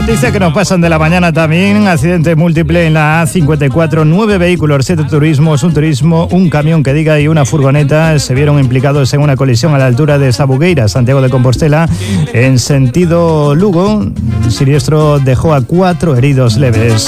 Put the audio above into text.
Noticias que nos pasan de la mañana también. Accidente múltiple en la A54. 9 vehículos, 7 turismos, un turismo, un camión que diga y una furgoneta se vieron implicados en una colisión a la altura de Sabugueira, Santiago de Compostela, en sentido Lugo. El siniestro dejó a 4 heridos leves.